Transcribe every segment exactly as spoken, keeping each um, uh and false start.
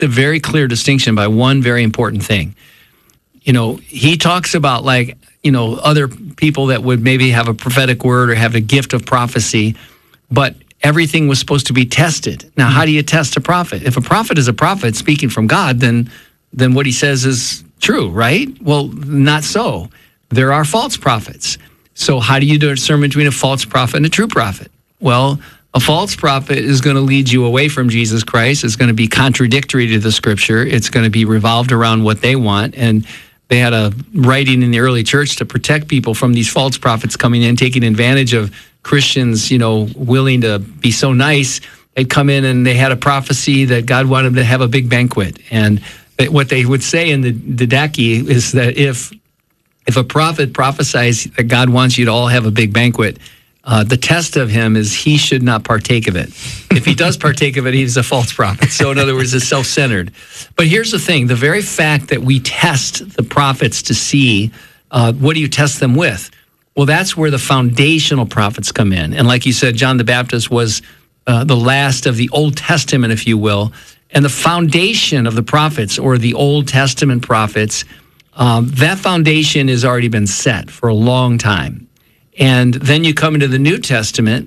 the very clear distinction by one very important thing. You know, he talks about like, you know, other people that would maybe have a prophetic word or have a gift of prophecy, but everything was supposed to be tested. Now, how do you test a prophet? If a prophet is a prophet speaking from God, then then what he says is true, right? Well, not so. There are false prophets. So how do you discern between a false prophet and a true prophet? Well, a false prophet is going to lead you away from Jesus Christ. It's going to be contradictory to the scripture. It's going to be revolved around what they want. And they had a writing in the early church to protect people from these false prophets coming in, taking advantage of Christians, you know, willing to be so nice. They'd come in and they had a prophecy that God wanted them to have a big banquet. And what they would say in the Didache is that if if a prophet prophesies that God wants you to all have a big banquet, uh, the test of him is he should not partake of it. If he does partake of it, he's a false prophet. So in other words, it's self-centered. But here's the thing. The very fact that we test the prophets to see, uh, what do you test them with? Well, that's where the foundational prophets come in. And like you said, John the Baptist was uh, the last of the Old Testament, if you will. And the foundation of the prophets, or the Old Testament prophets, um, that foundation has already been set for a long time. And then you come into the New Testament,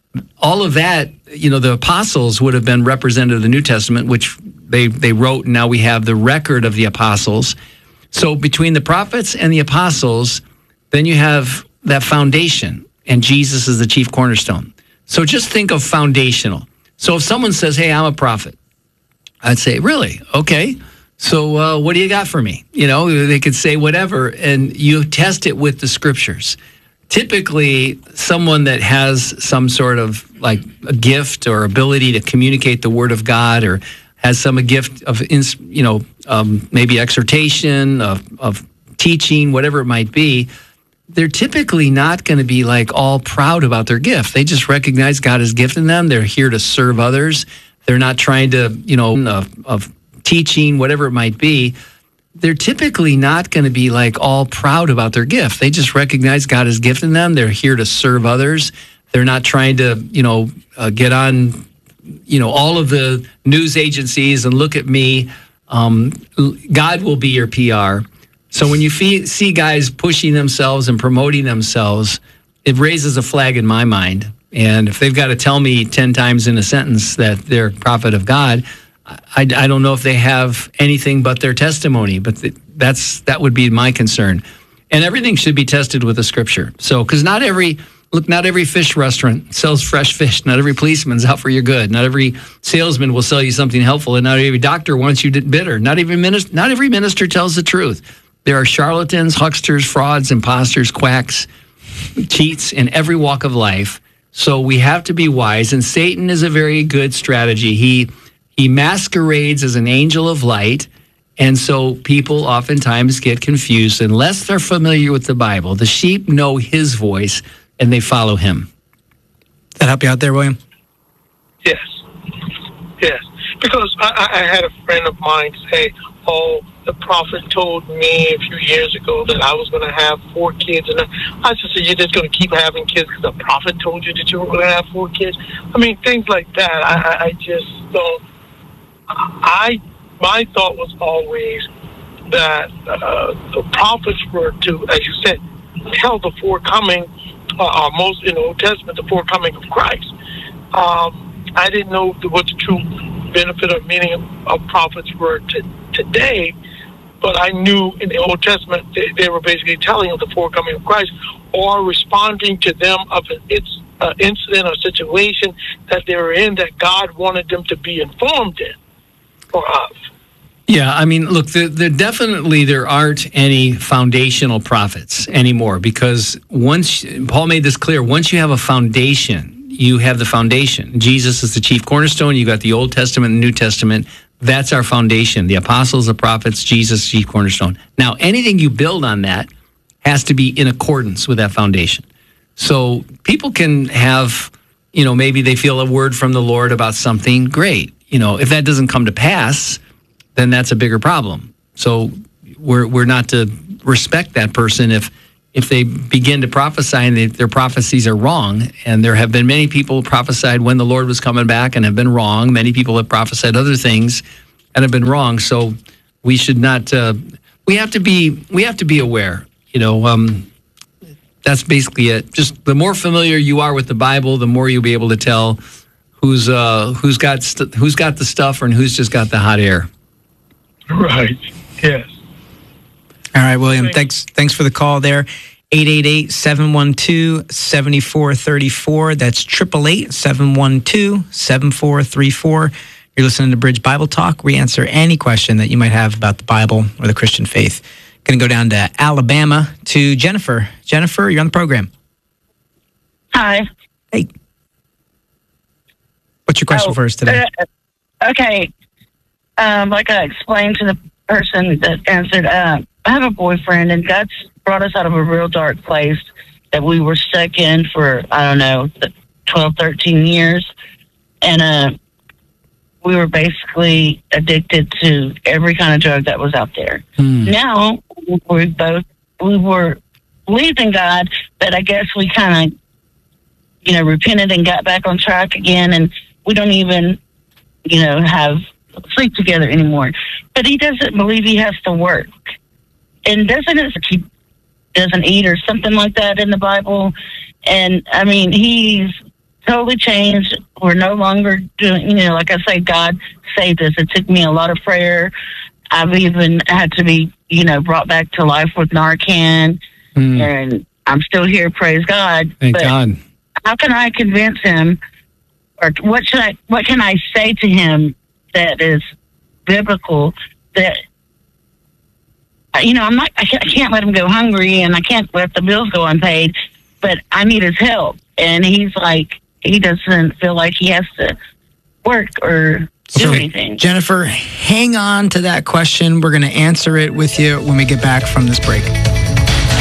all of that, you know, the apostles would have been representative of the New Testament, which they, they wrote, and now we have the record of the apostles. So between the prophets and the apostles, then you have that foundation, and Jesus is the chief cornerstone. So just think of foundational. So if someone says, hey, I'm a prophet, I'd say, really? Okay. So uh, what do you got for me? You know, they could say whatever, and you test it with the scriptures. Typically, someone that has some sort of like a gift or ability to communicate the word of God, or has some a gift of, you know, um, maybe exhortation, of, of teaching, whatever it might be, they're typically not going to be like all proud about their gift. They just recognize God has gifted them. They're here to serve others. They're not trying to, you know, of, of teaching, whatever it might be. They're typically not going to be like all proud about their gift. They just recognize God has gifted them. They're here to serve others. They're not trying to, you know, uh, get on, you know, all of the news agencies and look at me. Um, God will be your P R. So when you fee- see guys pushing themselves and promoting themselves, it raises a flag in my mind. And if they've got to tell me ten times in a sentence that they're a prophet of God, I, I don't know if they have anything but their testimony. But th- that's that would be my concern. And everything should be tested with the scripture. So, because not every look, not every fish restaurant sells fresh fish. Not every policeman's out for your good. Not every salesman will sell you something helpful, and not every doctor wants you to bitter. Not every minister, not every minister tells the truth. There are charlatans, hucksters, frauds, imposters, quacks, cheats in every walk of life. So we have to be wise, and Satan is a very good strategy. He he masquerades as an angel of light, and so people oftentimes get confused unless they're familiar with the Bible. The sheep know his voice, and they follow him. Does that help you out there, William? Yes. Yes. Because I, I had a friend of mine say, oh, the prophet told me a few years ago that I was going to have four kids. And I just said, you're just going to keep having kids because the prophet told you that you were going to have four kids? I mean, things like that. I, I just don't. I My thought was always that uh, the prophets were to, as you said, tell the forecoming, uh, or most in the Old Testament, the forecoming of Christ. Um, I didn't know what the true benefit or meaning of, of prophets were to, today, but I knew in the Old Testament they, they were basically telling of the forecoming of Christ, or responding to them of an it's, uh, incident or situation that they were in that God wanted them to be informed in or of. Yeah, I mean, look, the, the, definitely there aren't any foundational prophets anymore, because once, Paul made this clear, once you have a foundation, you have the foundation. Jesus is the chief cornerstone. You got the Old Testament and New Testament. That's our foundation. The apostles, the prophets, Jesus, chief cornerstone. Now, anything you build on that has to be in accordance with that foundation. So people can have, you know, maybe they feel a word from the Lord about something. Great. You know, if that doesn't come to pass, then that's a bigger problem. So we're we're not to respect that person if if they begin to prophesy and they, their prophecies are wrong. And there have been many people who prophesied when the Lord was coming back and have been wrong. Many people have prophesied other things and have been wrong. So we should not. Uh, we have to be. We have to be aware. You know. Um, that's basically it. Just the more familiar you are with the Bible, the more you'll be able to tell who's uh, who's got st- who's got the stuff and who's just got the hot air. Right. Yes. All right, William. Thanks. Thanks for the call there. eight eight eight, seven one two, seven four three four. That's eight eight eight, seven one two, seven four three four. You're listening to Bridge Bible Talk. We answer any question that you might have about the Bible or the Christian faith. Going to go down to Alabama to Jennifer. Jennifer, you're on the program. Hi. Hey. What's your question oh, for us today? Uh, okay. Um, like I explained to the person that answered, uh, I have a boyfriend, and God's brought us out of a real dark place that we were stuck in for, I don't know, twelve, thirteen years. And uh, we were basically addicted to every kind of drug that was out there. Hmm. Now, we both, we were believed in God, but I guess we kind of, you know, repented and got back on track again, and we don't even, you know, have sleep together anymore. But he doesn't believe he has to work. And doesn't it, he doesn't eat or something like that in the Bible? And, I mean, he's totally changed. We're no longer doing, you know, like I say, God saved us. It took me a lot of prayer. I've even had to be, you know, brought back to life with Narcan. Mm. And I'm still here, praise God. Thank but God. How can I convince him, or what should I, what can I say to him that is biblical, that, you know, I'm not, I can't, I can't let him go hungry, and I can't let the bills go unpaid, but I need his help. And he's like, he doesn't feel like he has to work or do so, anything. Jennifer, hang on to that question. We're going to answer it with you when we get back from this break.